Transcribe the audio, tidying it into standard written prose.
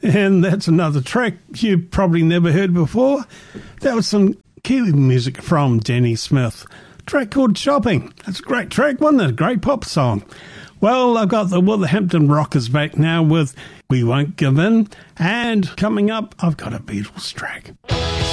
And that's another track you've probably never heard before. That was some Kiwi music from Danny Smith. A track called Shopping. That's a great track, wasn't it? A great pop song. Well, I've got the Wolverhampton Rockers back now with We Won't Give In. And coming up, I've got a Beatles track.